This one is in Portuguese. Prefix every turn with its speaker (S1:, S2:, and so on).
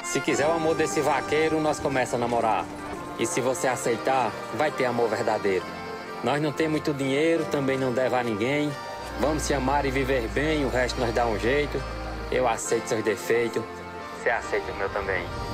S1: Se quiser o amor desse vaqueiro, nós começa a namorar. E se você aceitar, vai ter amor verdadeiro. Nós não temos muito dinheiro, também não deve a ninguém. Vamos se amar e viver bem, o resto nós dá um jeito. Eu aceito seus defeitos, você aceita o meu também.